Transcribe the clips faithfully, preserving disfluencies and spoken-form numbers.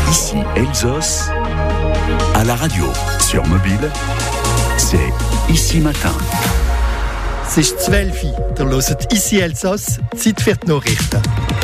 Ici Elsos, à la radio, sur mobile, c'est Ici Matin. Es ist zwölf Uhr, ihr hört «Ici Elsass», Zeit für die Nachrichten.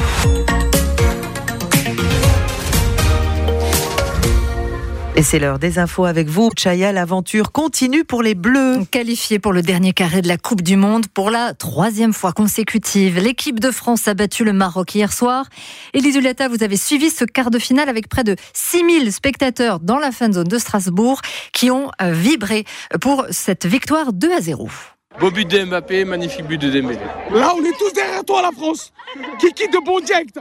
Et c'est l'heure des infos avec vous. Chaya, l'aventure continue pour les Bleus. Qualifiée pour le dernier carré de la Coupe du Monde pour la troisième fois consécutive. L'équipe de France a battu le Maroc hier soir. Elie Zulata, vous avez suivi ce quart de finale avec près de six mille spectateurs dans la fan zone de Strasbourg qui ont vibré pour cette victoire deux à zéro. Beau but de Mbappé, magnifique but de Dembélé. Là, on est tous derrière toi, la France. Kiki de bon direct.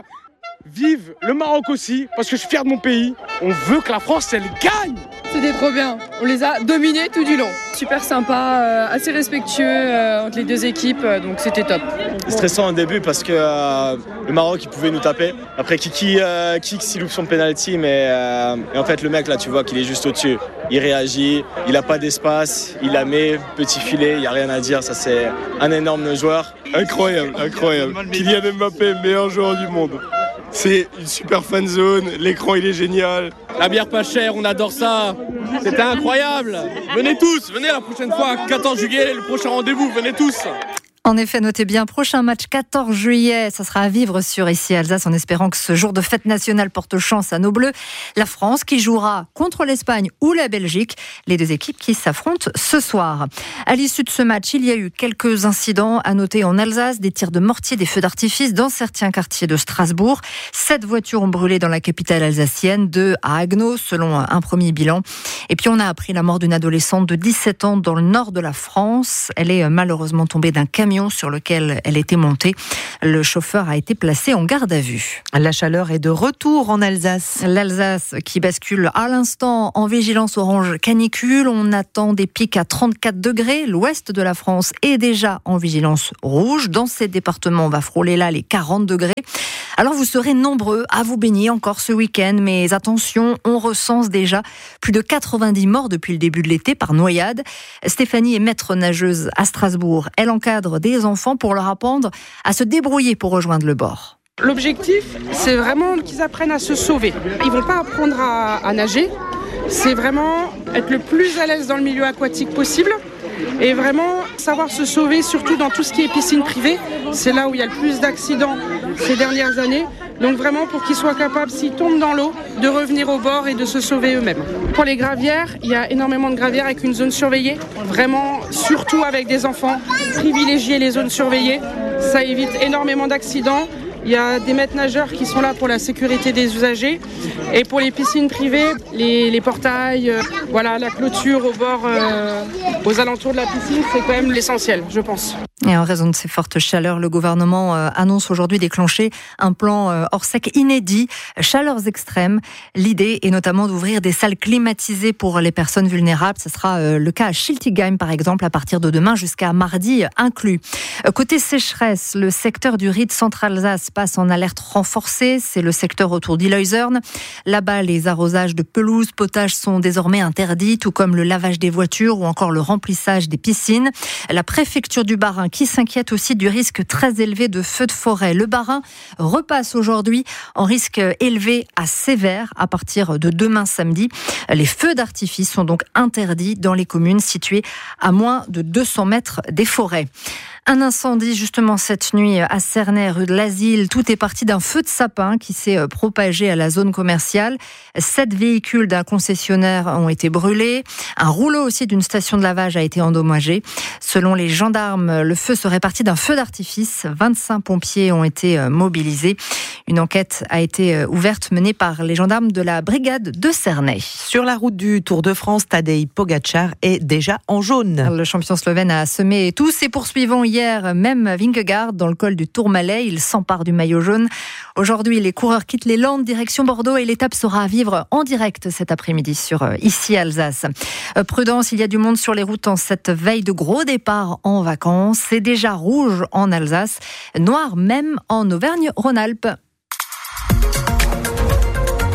Vive le Maroc aussi, parce que je suis fier de mon pays. On veut que la France, elle gagne. C'était trop bien. On les a dominés tout du long. Super sympa, euh, assez respectueux euh, entre les deux équipes, euh, donc c'était top. Stressant au début parce que euh, le Maroc, il pouvait nous taper. Après, Kiki, euh, Kiki s'il loupe son penalty, mais euh, et en fait, le mec là, tu vois qu'il est juste au-dessus. Il réagit, il n'a pas d'espace, il la met, petit filet, il n'y a rien à dire. Ça, c'est un énorme joueur. Incroyable, incroyable. Kylian Mbappé, meilleur joueur du monde. C'est une super fan zone, l'écran il est génial. La bière pas chère, on adore ça. C'était incroyable. Venez tous, venez la prochaine fois, quatorze juillet, le prochain rendez-vous, venez tous. En effet, notez bien, prochain match quatorze juillet, ça sera à vivre sur Ici Alsace en espérant que ce jour de fête nationale porte chance à nos Bleus. La France qui jouera contre l'Espagne ou la Belgique, les deux équipes qui s'affrontent ce soir. À l'issue de ce match, il y a eu quelques incidents à noter en Alsace, des tirs de mortier, des feux d'artifice dans certains quartiers de Strasbourg. Sept voitures ont brûlé dans la capitale alsacienne, deux à Haguenau, selon un premier bilan. Et puis on a appris la mort d'une adolescente de dix-sept ans dans le nord de la France. Elle est malheureusement tombée d'un camion sur lequel elle était montée. Le chauffeur a été placé en garde à vue. La chaleur est de retour en Alsace. L'Alsace qui bascule à l'instant en vigilance orange canicule. On attend des pics à trente-quatre degrés. L'ouest de la France est déjà en vigilance rouge. Dans ces départements, on va frôler là les quarante degrés. Alors vous serez nombreux à vous baigner encore ce week-end, mais attention, on recense déjà plus de quatre-vingt-dix morts depuis le début de l'été par noyade. Stéphanie est maître nageuse à Strasbourg. Elle encadre des enfants pour leur apprendre à se débrouiller pour rejoindre le bord. L'objectif, c'est vraiment qu'ils apprennent à se sauver. Ils vont pas apprendre à, à nager, c'est vraiment être le plus à l'aise dans le milieu aquatique possible. Et vraiment savoir se sauver, surtout dans tout ce qui est piscine privée. C'est là où il y a le plus d'accidents ces dernières années. Donc vraiment pour qu'ils soient capables, s'ils tombent dans l'eau, de revenir au bord et de se sauver eux-mêmes. Pour les gravières, il y a énormément de gravières avec une zone surveillée. Vraiment, surtout avec des enfants, privilégier les zones surveillées. Ça évite énormément d'accidents. Il y a des maîtres nageurs qui sont là pour la sécurité des usagers. Et pour les piscines privées, les, les portails, euh, voilà, la clôture au bord, euh, aux alentours de la piscine, c'est quand même l'essentiel, je pense. Et en raison de ces fortes chaleurs, le gouvernement euh, annonce aujourd'hui déclencher un plan euh, hors sec inédit, chaleurs extrêmes. L'idée est notamment d'ouvrir des salles climatisées pour les personnes vulnérables. Ce sera euh, le cas à Schiltigheim, par exemple, à partir de demain jusqu'à mardi inclus. Euh, côté sécheresse, le secteur du Ried Centre-Alsace passe en alerte renforcée. C'est le secteur autour d'Illoisern. Là-bas, les arrosages de pelouse, potages sont désormais interdits, tout comme le lavage des voitures ou encore le remplissage des piscines. La préfecture du Bas-Rhin qui s'inquiète aussi du risque très élevé de feux de forêt. Le Bas-Rhin repasse aujourd'hui en risque élevé à sévère à partir de demain samedi. Les feux d'artifice sont donc interdits dans les communes situées à moins de deux cents mètres des forêts. Un incendie justement cette nuit à Cernay, rue de l'Asile. Tout est parti d'un feu de sapin qui s'est propagé à la zone commerciale. Sept véhicules d'un concessionnaire ont été brûlés. Un rouleau aussi d'une station de lavage a été endommagé. Selon les gendarmes, le feu serait parti d'un feu d'artifice. vingt-cinq pompiers ont été mobilisés. Une enquête a été ouverte menée par les gendarmes de la brigade de Cernay. Sur la route du Tour de France, Tadej Pogačar est déjà en jaune. Le champion slovène a semé tous ses poursuivants hier, même Vingegaard dans le col du Tourmalet. Il s'empare du maillot jaune. Aujourd'hui, les coureurs quittent les Landes, direction Bordeaux, et l'étape sera à vivre en direct cet après-midi sur Ici Alsace. Prudence, il y a du monde sur les routes en cette veille de gros départ en vacances. C'est déjà rouge en Alsace, noir même en Auvergne-Rhône-Alpes.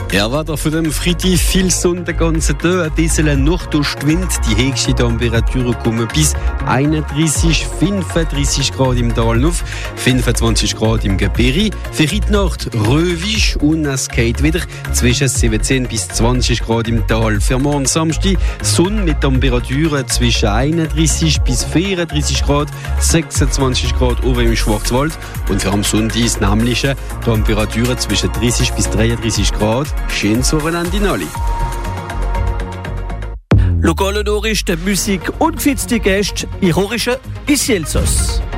Ja, Wetter von dem Freitag, viel Sonne den ganzen Tag, ein bisschen Nordostwind. Die höchste Temperatur kommen bis einunddreißig, fünfunddreißig Grad im Tal auf, fünfundzwanzig Grad im Gebirge. Für heute Nacht röwisch und es geht wieder zwischen siebzehn bis zwanzig Grad im Tal. Für morgen Samstag Sonne mit Temperaturen zwischen einunddreißig bis vierunddreißig Grad, sechsundzwanzig Grad oben im Schwarzwald. Und für am Sonntag das nämliche Temperaturen zwischen dreißig bis dreiunddreißig Grad. Schönes Wochenende in alle. Lokale Nachrichten, Musik und gefitzte Gäste, ironische bis Elsass.